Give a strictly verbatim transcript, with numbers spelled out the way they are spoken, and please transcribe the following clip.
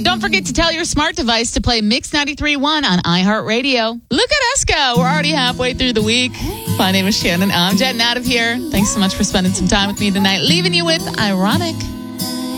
Don't forget to tell your smart device to play Mix ninety-three point one on iHeartRadio. Look at us go. We're already halfway through the week. My name is Shannon. I'm jetting out of here. Thanks so much for spending some time with me tonight. Leaving you with Ironic.